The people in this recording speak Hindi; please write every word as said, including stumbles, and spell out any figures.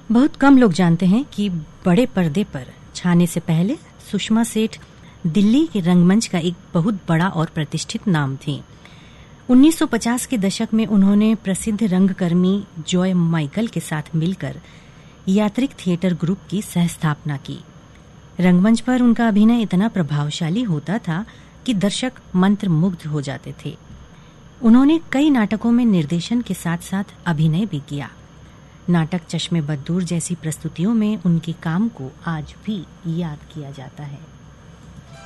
बहुत कम लोग जानते हैं कि बड़े पर्दे पर छाने से पहले सुषमा सेठ दिल्ली के रंगमंच का एक बहुत बड़ा और प्रतिष्ठित नाम थी। उन्नीस सौ पचास के दशक में उन्होंने प्रसिद्ध रंगकर्मी जॉय माइकल के साथ मिलकर यात्रिक थिएटर ग्रुप की सहस्थापना की। रंगमंच पर उनका अभिनय इतना प्रभावशाली होता था कि दर्शक मंत्रमुग्ध हो जाते थे। उन्होंने कई नाटकों में निर्देशन के साथ साथ अभिनय भी किया। नाटक चश्मे बद्दूर जैसी प्रस्तुतियों में उनके काम को आज भी याद किया जाता है।